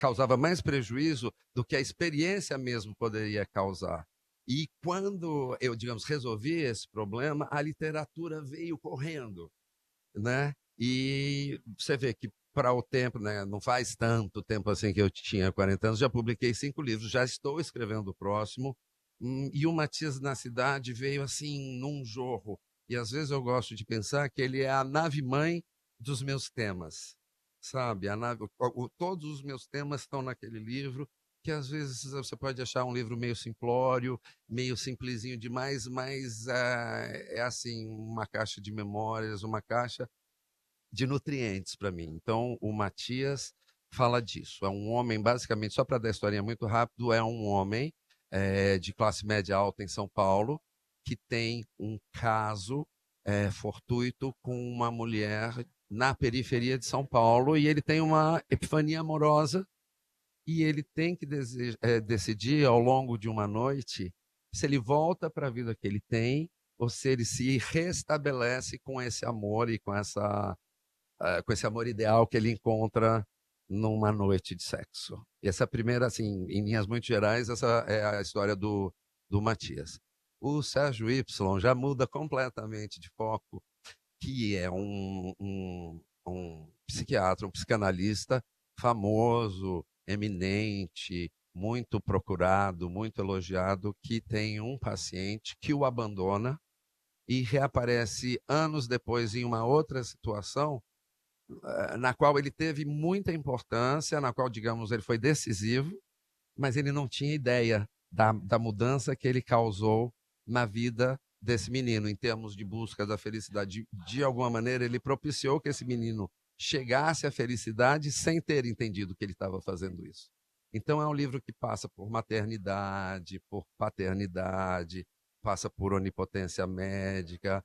causava mais prejuízo do que a experiência mesmo poderia causar. E quando eu, digamos, resolvi esse problema, a literatura veio correndo, né? E você vê que para o tempo, né, não faz tanto tempo assim que eu tinha 40 anos, já publiquei 5 livros, já estou escrevendo o próximo, e o Matias na Cidade veio assim num jorro. E às vezes eu gosto de pensar que ele é a nave-mãe dos meus temas, sabe? Todos os meus temas estão naquele livro, que às vezes você pode achar um livro meio simplório, meio simplesinho demais, mas é assim, uma caixa de memórias, uma caixa de nutrientes para mim. Então, o Matias fala disso. É um homem, basicamente, só para dar a historinha muito rápido, é um homem de classe média alta em São Paulo que tem um caso fortuito com uma mulher na periferia de São Paulo e ele tem uma epifania amorosa e ele tem que decidir ao longo de uma noite se ele volta para a vida que ele tem ou se ele se restabelece com esse amor e com esse amor ideal que ele encontra numa noite de sexo. E essa primeira, assim, em linhas muito gerais, essa é a história do Matias. O Sérgio Y já muda completamente de foco, que é um psiquiatra, um psicanalista famoso, eminente, muito procurado, muito elogiado, que tem um paciente que o abandona e reaparece anos depois em uma outra situação na qual ele teve muita importância, na qual, digamos, ele foi decisivo, mas ele não tinha ideia da mudança que ele causou na vida desse menino, em termos de busca da felicidade. De alguma maneira, ele propiciou que esse menino chegasse à felicidade sem ter entendido que ele estava fazendo isso. Então, é um livro que passa por maternidade, por paternidade, passa por onipotência médica,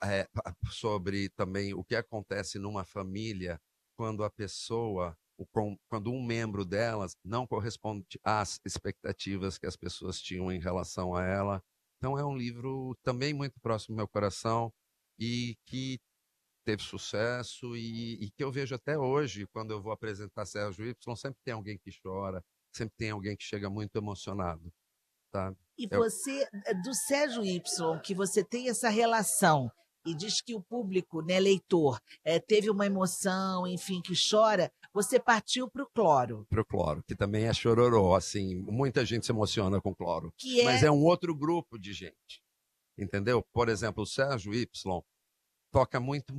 sobre também o que acontece numa família quando a pessoa, quando um membro delas não corresponde às expectativas que as pessoas tinham em relação a ela. Então é um livro também muito próximo do meu coração e que teve sucesso e que eu vejo até hoje, quando eu vou apresentar Sérgio Y, sempre tem alguém que chora, sempre tem alguém que chega muito emocionado, tá? E Eu, você, do Sérgio Y, que você tem essa relação e diz que o público, né, leitor, teve uma emoção, enfim, que chora, você partiu para o cloro, Pro cloro, que também é chororô, assim, muita gente se emociona com cloro, que mas é é um outro grupo de gente, entendeu? Por exemplo, o Sérgio Y toca muito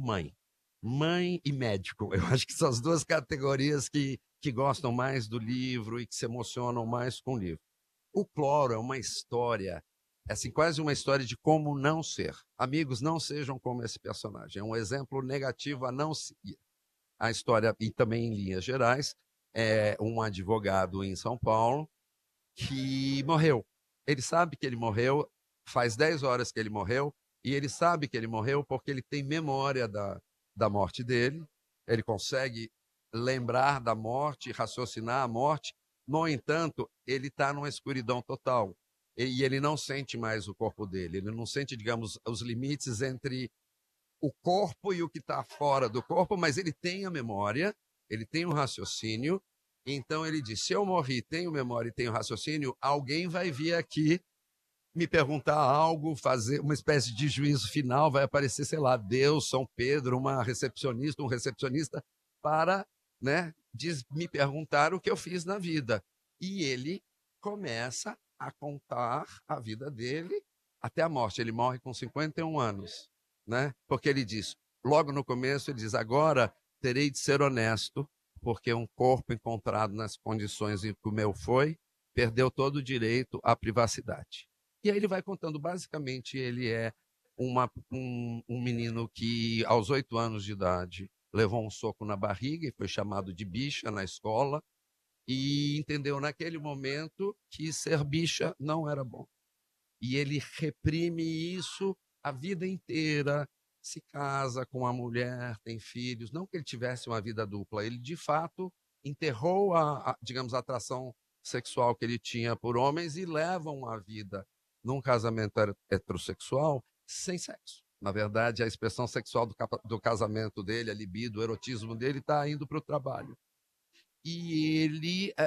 mãe e médico. Eu acho que são as duas categorias que gostam mais do livro e que se emocionam mais com o livro. O cloro é uma história, assim, quase uma história de como não ser. Amigos, não sejam como esse personagem. É um exemplo negativo a não seguir. A história, e também em linhas gerais, é um advogado em São Paulo que morreu. Ele sabe que ele morreu, faz 10 horas que ele morreu, e ele sabe que ele morreu porque ele tem memória da morte dele, ele consegue lembrar da morte, raciocinar a morte, no entanto, ele está numa escuridão total. E ele não sente mais o corpo dele, ele não sente, digamos, os limites entre o corpo e o que está fora do corpo, mas ele tem a memória, ele tem um raciocínio. Então ele diz: se eu morri, tenho memória e tenho raciocínio, alguém vai vir aqui me perguntar algo, fazer uma espécie de juízo final, vai aparecer, sei lá, Deus, São Pedro, uma recepcionista, um recepcionista, para, né, me perguntar o que eu fiz na vida. E ele começa a contar a vida dele até a morte. Ele morre com 51 anos, né? Porque ele diz, logo no começo, ele diz: agora terei de ser honesto, porque um corpo encontrado nas condições em que o meu foi, perdeu todo o direito à privacidade. E aí ele vai contando, basicamente, ele é um menino que, aos 8 anos de idade, levou um soco na barriga e foi chamado de bicha na escola, e entendeu naquele momento que ser bicha não era bom. E ele reprime isso a vida inteira, se casa com uma mulher, tem filhos. Não que ele tivesse uma vida dupla, ele de fato enterrou digamos, a atração sexual que ele tinha por homens e leva uma vida num casamento heterossexual sem sexo. Na verdade, a expressão sexual do casamento dele, a libido, o erotismo dele está indo para o trabalho. e ele